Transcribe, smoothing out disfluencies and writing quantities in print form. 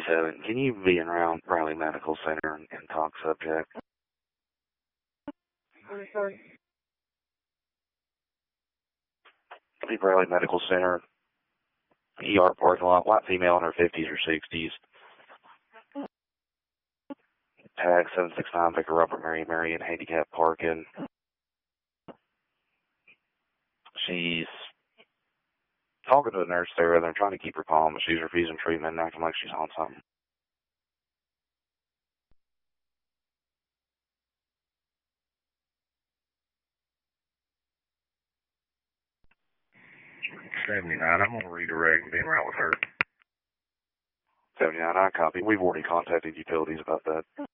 57. Can you be around Riley Medical Center and talk subject? I'm sorry. Be Riley Medical Center, ER parking lot, white female in her 50s or 60s. Tag 769, pick her up at Mary Marion handicap parking. She's talking to the nurse there, and they're trying to keep her calm, but she's refusing treatment and acting like she's on something. $79, I'm going to redirect being right with her. 79, I copy. We've already contacted utilities about that.